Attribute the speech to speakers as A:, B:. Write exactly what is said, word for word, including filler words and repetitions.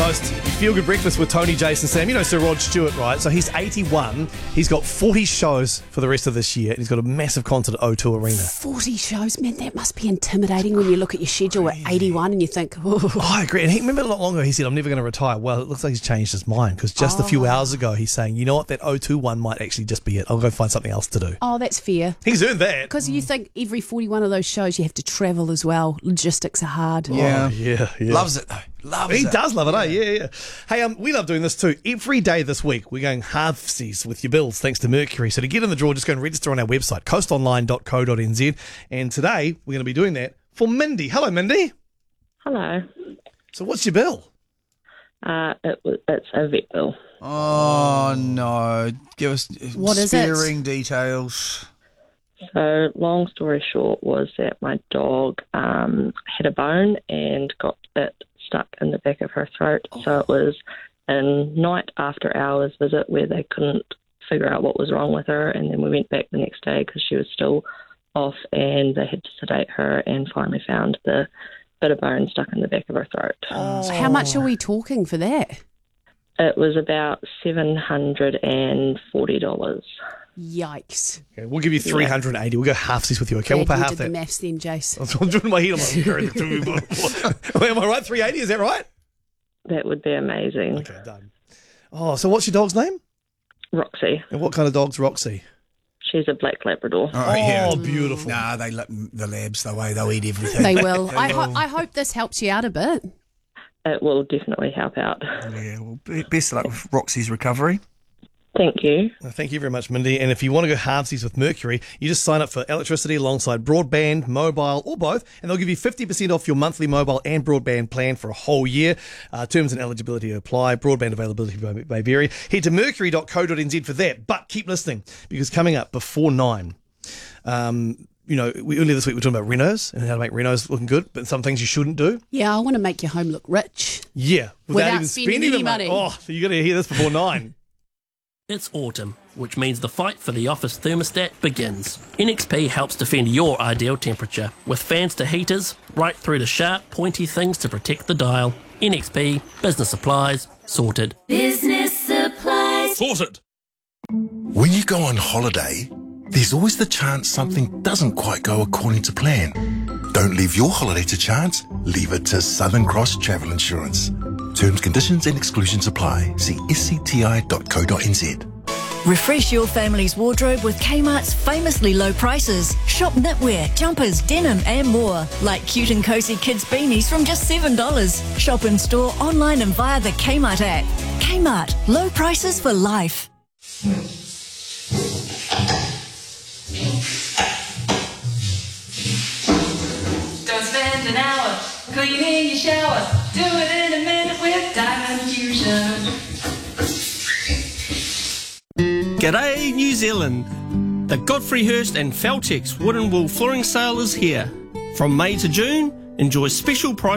A: host, Feel Good Breakfast with Tony, Jason, Sam. You know Sir Rod Stewart, right? So he's eighty-one. He's got forty shows for the rest of this year. And he's got a massive concert at O two Arena.
B: forty shows? Man, that must be intimidating when you look at your schedule at eighty-one and you think, oh.
A: Oh, I agree. And he, remember not long ago he said, I'm never going to retire. Well, it looks like he's changed his mind because just
B: oh.
A: a few hours ago he's saying, you know what, that O two one might actually just be it. I'll go find something else to do.
B: Oh, that's fair.
A: He's earned that.
B: Because you think every forty-one of those shows you have to travel as well. Logistics are hard.
C: Yeah.
A: Oh, yeah, yeah.
C: Loves it though. Loves
A: he
C: it.
A: does love it, eh? Yeah, yeah. Hey, um, we love doing this too. Every day this week, we're going halfsies with your bills thanks to Mercury. So to get in the draw, just go and register on our website, coast online dot co dot n z. And today, we're going to be doing that for Mindy. Hello, Mindy.
D: Hello.
A: So what's your bill?
D: Uh, it was, it's a vet bill.
C: Oh, no. Give us
B: What is it?
C: sparing details.
D: So, long story short was that my dog um, had a bone and got it stuck in the back of her throat. So it was a night after hours visit where they couldn't figure out what was wrong with her, and then we went back the next day because she was still off, and they had to sedate her and finally found the bit of bone stuck in the back of her throat.
B: So how much are we talking for that?
D: It was about seven hundred forty dollars.
B: Yikes.
A: Okay, we'll give you three hundred eighty. We'll go halfsies with you, okay?
B: Glad
A: we'll pay
B: you
A: half
B: did
A: that.
B: the maths then, Jace.
A: I'm doing my head. I'm like, am I right? three eighty, is that right?
D: That would be amazing.
A: Okay, done. Oh, so what's your dog's name?
D: Roxy.
A: And what kind of dog's Roxy?
D: She's a black Labrador.
C: Oh, yeah.
A: Oh, beautiful.
C: Nah, they let the labs the way they'll eat everything.
B: They will.
C: They
B: I, ho-
C: will.
B: I hope this helps you out a bit.
D: It will definitely help out.
C: Yeah, well, be- best of luck with Roxy's recovery.
D: Thank you.
A: Well, thank you very much, Mindy. And if you want to go halvesies with Mercury, you just sign up for electricity alongside broadband, mobile, or both, and they'll give you fifty percent off your monthly mobile and broadband plan for a whole year. Uh, terms and eligibility apply. Broadband availability may, may vary. Head to mercury dot co dot n z for that. But keep listening, because coming up before nine, um, you know, we, earlier this week we were talking about renos and how to make renos looking good, but some things you shouldn't do.
B: Yeah, I want to make your home look rich.
A: Yeah, without,
B: Without
A: even
B: spending
A: spending,
B: any
A: the
B: money.
A: Oh, so you got to hear this before nine.
E: It's autumn, which means the fight for the office thermostat begins. N X P helps defend your ideal temperature, with fans to heaters, right through to sharp, pointy things to protect the dial. N X P, business supplies, sorted.
F: Business supplies.
A: Sorted.
G: When you go on holiday, there's always the chance something doesn't quite go according to plan. Don't leave your holiday to chance, leave it to Southern Cross Travel Insurance. Terms, conditions and exclusions apply. See s c t i dot co dot n z.
F: Refresh your family's wardrobe with Kmart's famously low prices. Shop knitwear, jumpers, denim and more. Like cute and cozy kids beanies from just seven dollars. Shop in store, online and via the Kmart app. Kmart, low prices for life.
H: Don't spend an hour cleaning your shower. Do it in a minute with Diamond Fusion.
E: G'day, New Zealand. The Godfrey Hirst and Feltex Wooden Wool Flooring Sale is here. From May to June, enjoy special prices